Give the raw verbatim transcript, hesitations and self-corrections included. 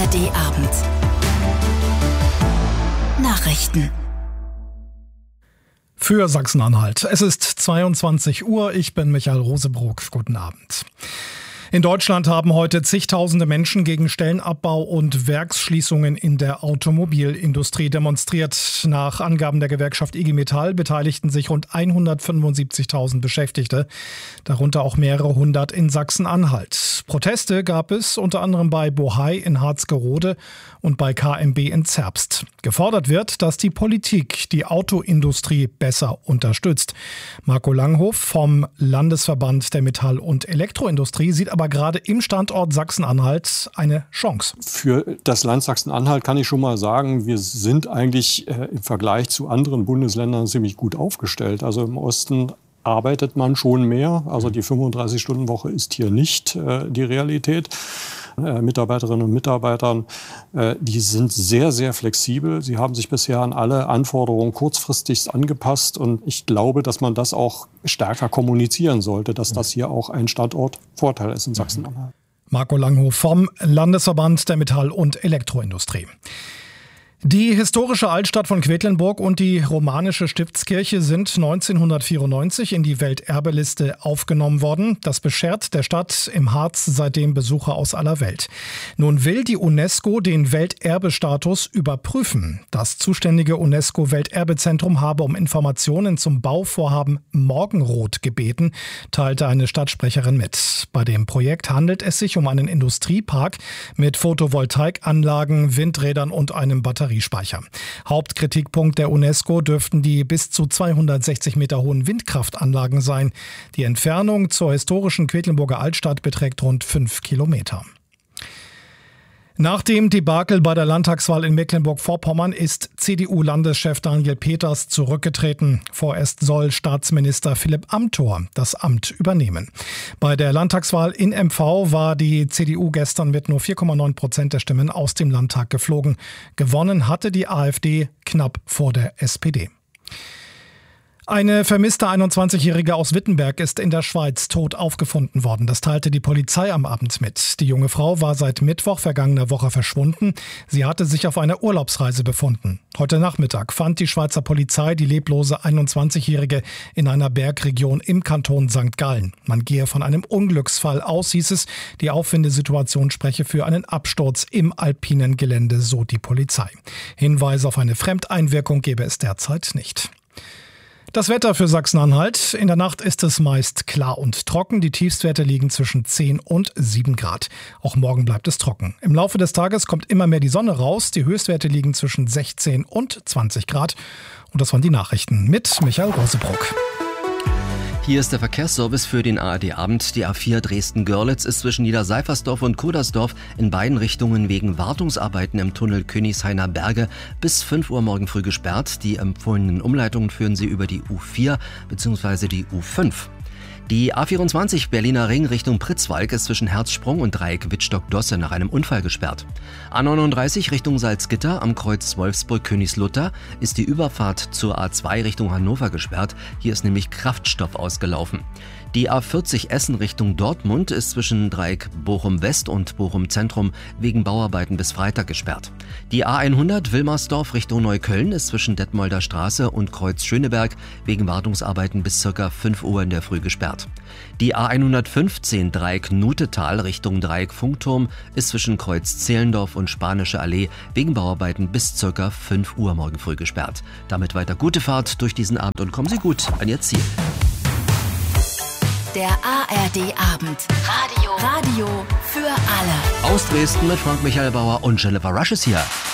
R D-Abend. Nachrichten. Für Sachsen-Anhalt. Es ist zweiundzwanzig Uhr. Ich bin Michael Rosebrock. Guten Abend. In Deutschland haben heute zigtausende Menschen gegen Stellenabbau und Werksschließungen in der Automobilindustrie demonstriert. Nach Angaben der Gewerkschaft I G Metall beteiligten sich rund hundertfünfundsiebzigtausend Beschäftigte, darunter auch mehrere hundert in Sachsen-Anhalt. Proteste gab es unter anderem bei Bohai in Harzgerode und bei K M B in Zerbst. Gefordert wird, dass die Politik die Autoindustrie besser unterstützt. Marco Langhoff vom Landesverband der Metall- und Elektroindustrie sieht aber gerade im Standort Sachsen-Anhalt eine Chance. Für das Land Sachsen-Anhalt kann ich schon mal sagen, wir sind eigentlich äh, im Vergleich zu anderen Bundesländern ziemlich gut aufgestellt. Also im Osten arbeitet man schon mehr. Also die fünfunddreißig-Stunden-Woche ist hier nicht äh, die Realität. Äh, Mitarbeiterinnen und Mitarbeitern, äh, die sind sehr, sehr flexibel. Sie haben sich bisher an alle Anforderungen kurzfristig angepasst. Und ich glaube, dass man das auch stärker kommunizieren sollte, dass das hier auch ein Standortvorteil ist in Sachsen-Anhalt. Marco Langhoff vom Landesverband der Metall- und Elektroindustrie. Die historische Altstadt von Quedlinburg und die romanische Stiftskirche sind neunzehnhundertvierundneunzig in die Welterbeliste aufgenommen worden. Das beschert der Stadt im Harz seitdem Besucher aus aller Welt. Nun will die UNESCO den Welterbestatus überprüfen. Das zuständige UNESCO-Welterbezentrum habe um Informationen zum Bauvorhaben Morgenrot gebeten, teilte eine Stadtsprecherin mit. Bei dem Projekt handelt es sich um einen Industriepark mit Photovoltaikanlagen, Windrädern und einem Batteriespeicher. Hauptkritikpunkt der UNESCO dürften die bis zu zweihundertsechzig Meter hohen Windkraftanlagen sein. Die Entfernung zur historischen Quedlinburger Altstadt beträgt rund fünf Kilometer. Nach dem Debakel bei der Landtagswahl in Mecklenburg-Vorpommern ist C D U-Landeschef Daniel Peters zurückgetreten. Vorerst soll Staatsminister Philipp Amthor das Amt übernehmen. Bei der Landtagswahl in M V war die C D U gestern mit nur vier Komma neun Prozent der Stimmen aus dem Landtag geflogen. Gewonnen hatte die AfD knapp vor der S P D. Eine vermisste einundzwanzigjährige aus Wittenberg ist in der Schweiz tot aufgefunden worden. Das teilte die Polizei am Abend mit. Die junge Frau war seit Mittwoch vergangener Woche verschwunden. Sie hatte sich auf einer Urlaubsreise befunden. Heute Nachmittag fand die Schweizer Polizei die leblose einundzwanzigjährige in einer Bergregion im Kanton Sankt Gallen. Man gehe von einem Unglücksfall aus, hieß es. Die Auffindesituation spreche für einen Absturz im alpinen Gelände, so die Polizei. Hinweise auf eine Fremdeinwirkung gebe es derzeit nicht. Das Wetter für Sachsen-Anhalt. In der Nacht ist es meist klar und trocken. Die Tiefstwerte liegen zwischen zehn und sieben Grad. Auch morgen bleibt es trocken. Im Laufe des Tages kommt immer mehr die Sonne raus. Die Höchstwerte liegen zwischen sechzehn und zwanzig Grad. Und das waren die Nachrichten mit Michael Rosebrock. Hier ist der Verkehrsservice für den A R D-Abend. Die A vier Dresden-Görlitz ist zwischen Niederseifersdorf und Kudersdorf in beiden Richtungen wegen Wartungsarbeiten im Tunnel Königshainer Berge bis fünf Uhr morgen früh gesperrt. Die empfohlenen Umleitungen führen Sie über die U vier bzw. die U fünf. Die A vierundzwanzig Berliner Ring Richtung Pritzwalk ist zwischen Herzsprung und Dreieck Wittstock-Dosse nach einem Unfall gesperrt. A neununddreißig Richtung Salzgitter am Kreuz Wolfsburg-Königslutter ist die Überfahrt zur A zwei Richtung Hannover gesperrt. Hier ist nämlich Kraftstoff ausgelaufen. Die A vierzig Essen Richtung Dortmund ist zwischen Dreieck Bochum-West und Bochum-Zentrum wegen Bauarbeiten bis Freitag gesperrt. Die A hundert Wilmersdorf Richtung Neukölln ist zwischen Detmolder Straße und Kreuz Schöneberg wegen Wartungsarbeiten bis ca. fünf Uhr in der Früh gesperrt. Die A hundertfünfzehn Dreieck Nutetal Richtung Dreieck Funkturm ist zwischen Kreuz Zehlendorf und Spanische Allee wegen Bauarbeiten bis ca. fünf Uhr morgen früh gesperrt. Damit weiter gute Fahrt durch diesen Abend und kommen Sie gut an Ihr Ziel. Der A R D-Abend. Radio. Radio für alle. Aus Dresden mit Frank Michael Bauer und Jennifer Rush ist hier.